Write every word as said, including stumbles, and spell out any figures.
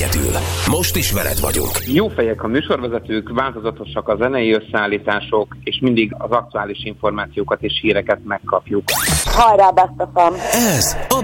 egyedül. Most is veled vagyunk. Jó fejek a műsorvezetők, változatosak a zenei összeállítások, és mindig az aktuális információkat és híreket megkapjuk. Hajrá, Best of Fun! Ez a